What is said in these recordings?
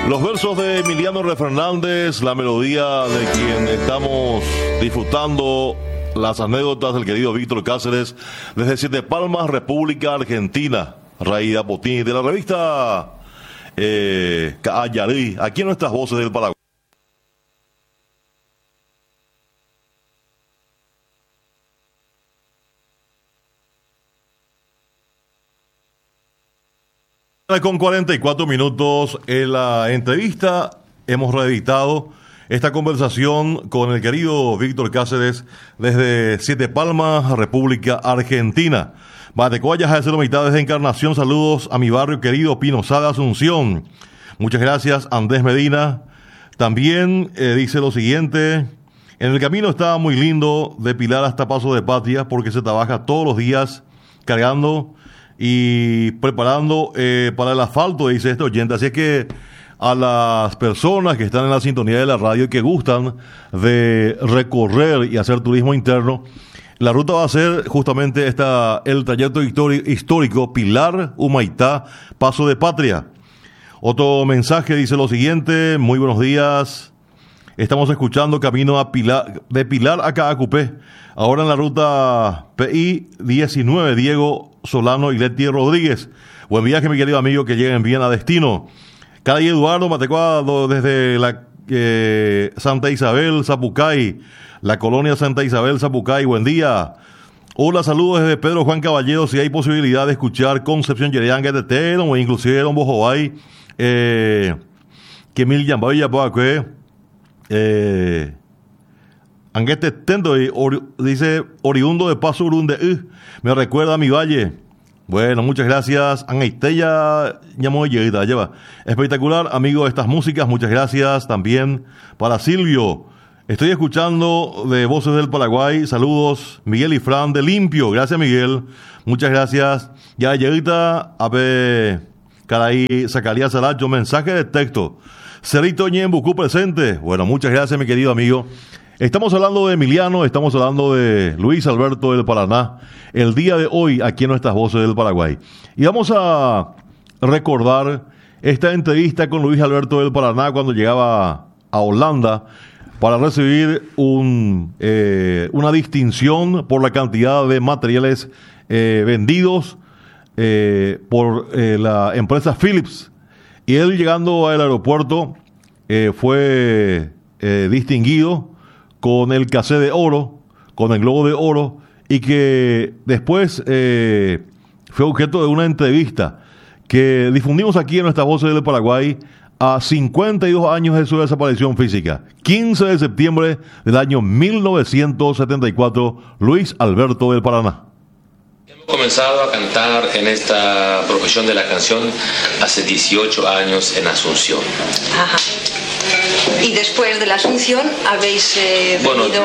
Los versos de Emiliano R. Fernández, la melodía de quien estamos disfrutando las anécdotas del querido Víctor Cáceres desde Siete Palmas, República Argentina. Raída Potín de la revista Callarí, aquí en nuestras voces del Paraguay. Con 44 minutos en la entrevista hemos reeditado esta conversación con el querido Víctor Cáceres desde Siete Palmas, República Argentina. Batecoya, Jacero Mitad desde Encarnación, saludos a mi barrio querido Pinosada, Asunción. Muchas gracias, Andrés Medina. También dice lo siguiente: en el camino está muy lindo de Pilar hasta Paso de Patria porque se trabaja todos los días cargando y preparando para el asfalto, dice este oyente. Así es que a las personas que están en la sintonía de la radio y que gustan de recorrer y hacer turismo interno, la ruta va a ser justamente el trayecto histórico Pilar, Humaitá, Paso de Patria. Otro mensaje dice lo siguiente: muy buenos días, estamos escuchando camino a Pilar, de Pilar a Caacupé, ahora en la ruta PI 19, Diego Solano y Leti Rodríguez. Buen viaje, mi querido amigo, que lleguen bien a destino. Calle Eduardo Matecuado desde la Santa Isabel, Zapucay, la colonia Santa Isabel, Zapucay. Buen día. Hola, saludos desde Pedro Juan Caballero. Si hay posibilidad de escuchar Concepción Yereanga de Tero o inclusive Don Bojobay, que mil llamados ya para que Anguete Tendo dice oriundo de Paso Urunde, me recuerda a mi valle. Bueno, muchas gracias. Angaiteya llamó lleva. Espectacular, amigo de estas músicas, muchas gracias. También para Silvio. Estoy escuchando de Voces del Paraguay. Saludos, Miguel y Fran de Limpio. Gracias, Miguel. Muchas gracias. Ya lleguita, a ver, caray, sacaría Saracho, mensaje de texto. Cerrito Ñembucú presente. Bueno, muchas gracias, mi querido amigo. Estamos hablando de Emiliano, estamos hablando de Luis Alberto del Paraná, el día de hoy aquí en nuestras voces del Paraguay. Y vamos a recordar esta entrevista con Luis Alberto del Paraná cuando llegaba a Holanda para recibir una distinción por la cantidad de materiales vendidos por la empresa Philips. Y él, llegando al aeropuerto, fue distinguido con el casé de oro, con el globo de oro, y que después fue objeto de una entrevista que difundimos aquí en nuestras voces del Paraguay a 52 años de su desaparición física. 15 de septiembre del año 1974, Luis Alberto del Paraná. Hemos comenzado a cantar en esta profesión de la canción hace 18 años en Asunción. Ajá. Y después de la Asunción habéis venido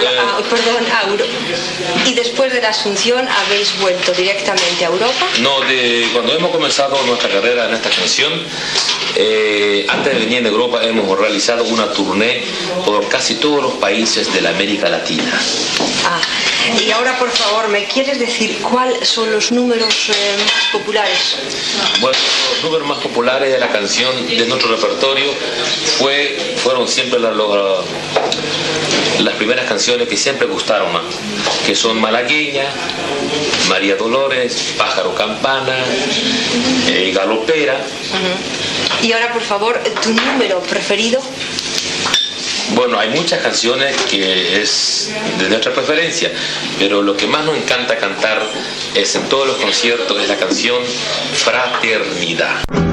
a Europa. Y después de la Asunción habéis vuelto directamente a Europa. No, cuando hemos comenzado nuestra carrera en esta canción, antes de venir en Europa hemos realizado una tournée por casi todos los países de la América Latina. Y ahora, por favor, ¿me quieres decir cuáles son los números más populares? Bueno, los números más populares de la canción de nuestro repertorio fueron siempre las primeras canciones que siempre gustaron más, que son Malagueña, María Dolores, Pájaro Campana, Galopera. Y ahora, por favor, tu número preferido. Bueno, hay muchas canciones que es de nuestra preferencia, pero lo que más nos encanta cantar es en todos los conciertos es la canción Fraternidad.